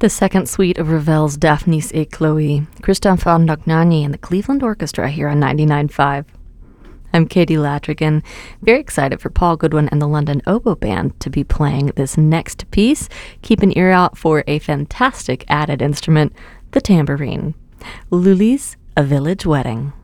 The second suite of Ravel's Daphnis et Chloe, Christophe Andognani and the Cleveland Orchestra here on 99.5. I'm Katie Latrigan, very excited for Paul Goodwin and the London Oboe Band to be playing this next piece. Keep an ear out for a fantastic added instrument, the tambourine. Lully's A Village Wedding.